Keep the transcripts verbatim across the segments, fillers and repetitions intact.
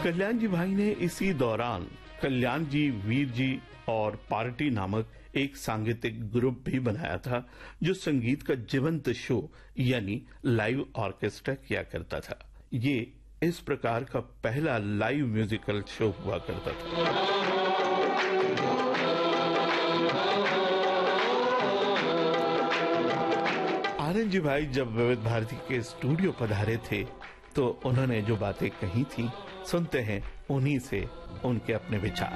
कल्याण जी भाई ने इसी दौरान कल्याण जी, वीर जी और पार्टी नामक एक सांगीतिक ग्रुप भी बनाया था जो संगीत का जीवंत शो यानी लाइव ऑर्केस्ट्रा किया करता था। ये इस प्रकार का पहला लाइव म्यूजिकल शो हुआ करता था। आनंद जी भाई जब विविध भारती के स्टूडियो पधारे थे तो उन्होंने जो बातें कही थी, सुनते हैं उन्हीं से उनके अपने विचार।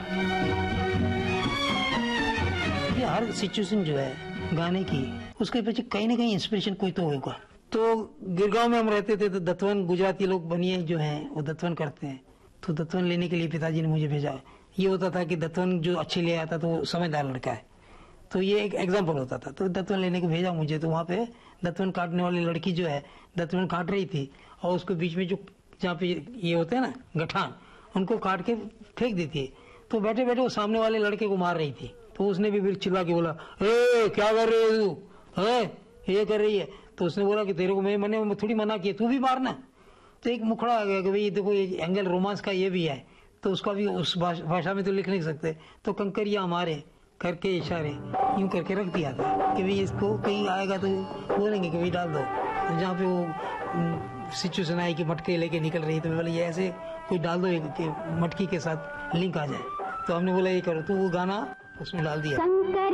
ये हर सिचुएशन जो है गाने की, उसके पीछे कहीं ना कहीं इंस्पिरेशन कोई तो होगा। तो गिरगांव में हम रहते थे तो दत्तवन गुजराती लोग बनिए जो हैं वो दत्तवन करते हैं, तो दत्तवन लेने के लिए पिताजी ने मुझे भेजा। ये होता था कि दत्तवन जो अच्छे ले आता तो वो समझदार लड़का है, तो ये एक एग्जाम्पल होता था। तो दत्तवन लेने को भेजा मुझे, तो वहाँ पे दत्तवन काटने वाली लड़की जो है दत्तवन काट रही थी और उसके बीच में जो जहाँ पे ये होते हैं ना गठान, उनको काट के फेंक देती है। तो बैठे बैठे वो सामने वाले लड़के को मार रही थी, तो उसने भी फिर चिल्ला के बोला, ए क्या कर रही है तू, है ये कर रही है। तो उसने बोला कि तेरे को मैं मैंने थोड़ी मना किया, तू भी मारना। तो एक मुखड़ा आ गया कि भाई देखो ये एंगल रोमांस का ये भी है, तो उसका भी उस भाषा में तो लिख नहीं सकते। तो कंकरिया हमारे करके इशारे यूं करके रख दिया था कि भाई इसको कहीं आएगा तो बोलेंगे कि भाई डाल दो। जहाँ पे वो सिचुएशन आई कि मटके लेके निकल रही, तो बोले ये ऐसे कोई डाल दो कि मटकी के साथ लिंक आ जाए। तो हमने बोला ये करो, तो वो गाना उसमें डाल दिया।